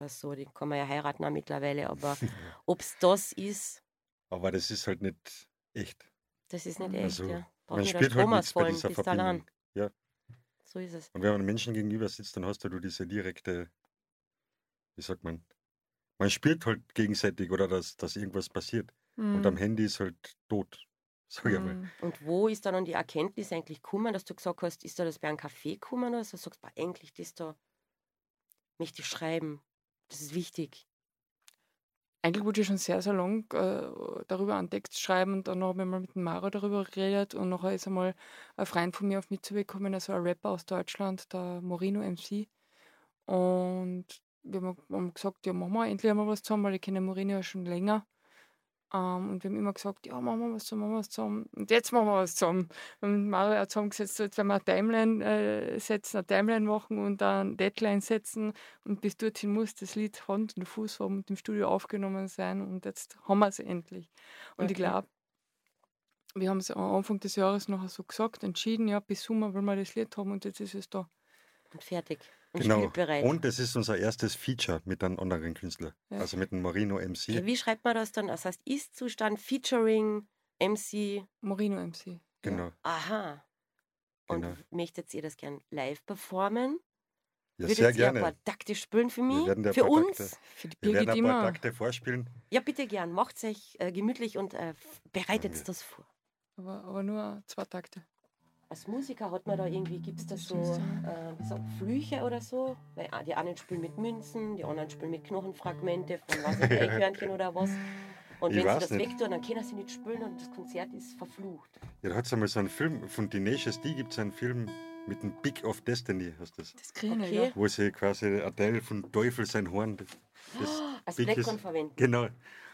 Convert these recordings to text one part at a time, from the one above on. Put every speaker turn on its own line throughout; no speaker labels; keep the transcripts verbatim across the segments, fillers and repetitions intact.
so, die kann man ja heiraten auch mittlerweile, aber ob es das ist,
Aber das ist halt nicht echt.
das ist nicht echt,
Also,
ja.
man
Braucht nur der
spürt halt
Strom
nichts bei
ausfallen,
dieser
bist du allein.
Verbindung. Ja.
So ist es.
Und wenn man einem Menschen gegenüber sitzt, dann hast du diese direkte, wie sagt man, man spürt halt gegenseitig oder dass, dass irgendwas passiert. Und am
Mhm.
Handy ist halt tot, sag ich mal.
Mhm.
Und wo ist dann an die Erkenntnis eigentlich gekommen, dass du gesagt hast, ist da das bei einem Kaffee gekommen oder so, sagst du, boah, eigentlich das da möchte ich schreiben. Das ist wichtig.
Eigentlich wollte ich schon sehr, sehr lang äh, darüber einen Text schreiben und dann habe ich mal mit dem Maro darüber geredet und nachher ist einmal ein Freund von mir auf mich zugekommen, also ein Rapper aus Deutschland, der Morino M C. Und wir haben, haben gesagt, ja, machen wir endlich einmal was zusammen, weil ich kenne Morino ja schon länger. Ähm, und wir haben immer gesagt, ja, machen wir was zusammen, machen wir was zusammen. Und jetzt machen wir was zusammen. Wir haben mit Mario auch zusammengesetzt, so, jetzt werden wir eine Timeline äh, setzen, eine Timeline machen und dann Deadline setzen. Und bis dorthin muss das Lied Hand und Fuß haben und im Studio aufgenommen sein. Und jetzt haben wir es endlich. Und ich
Okay.
glaube, wir haben es am Anfang des Jahres noch so gesagt, entschieden, ja, bis Sommer wollen wir das Lied haben und jetzt ist es da.
Und fertig. Und
Genau.
spielbereit.
Und es ist unser erstes Feature mit einem anderen Künstler.
Ja.
Also mit dem Marino M C.
Okay, wie schreibt man das dann? Das heißt Ist-Zustand, Featuring, M C.
Morino M C.
Genau.
Aha. Und
Genau.
möchtet ihr das gern live performen?
Ja,
Würdet
sehr
ihr
gerne.
ein paar Takte spielen für
Wir
mich?
werden dir
Für
ein paar
uns?
Takte,
Für die
wir werden
Birgit
ein paar
immer.
Takte vorspielen.
Ja, bitte gern. Macht euch äh, gemütlich und äh, bereitet
Danke.
das vor.
Aber, aber nur zwei Takte.
Als Musiker hat man da irgendwie, gibt es da
Das
so,
stimmt,
äh, wie sagt, Flüche oder so? Weil ah, die einen spielen mit Münzen, die anderen spielen mit Knochenfragmente von was weiß ich, Eichhörnchen oder was. Und
Ich
wenn sie
weiß
das
nicht.
wegtun, dann können sie nicht spielen und das Konzert ist verflucht.
Ja, da hat es einmal so einen Film, von Tenacious D gibt es einen Film mit dem Big of Destiny, heißt das.
Das kriege ich
Okay.
nicht.
Wo sie quasi ein Teil von Teufel sein Horn, das, das
Als
Big
Blackcon
ist.
verwenden.
Genau.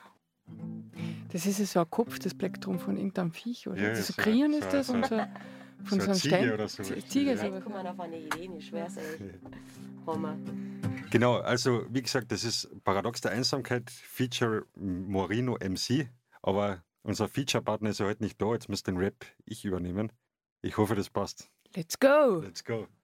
Das ist ja so ein Kopf, das Plektrum von irgendeinem Viech, oder?
Ja,
das so
so-
Krian
so-
ist das
so-
und so von
so
so,
eine
einem
Ziege
Stein.
oder so.
Z- Ziege,
Ja.
so
Vielleicht kommen wir auf eine Idee, ich schwör's euch. Hammer.
Genau, also wie gesagt, das ist Paradox der Einsamkeit, Feature Morino M C, aber unser Feature-Partner ist ja heute nicht da, jetzt muss den Rap ich übernehmen. Ich hoffe, das passt.
Let's go!
Let's go.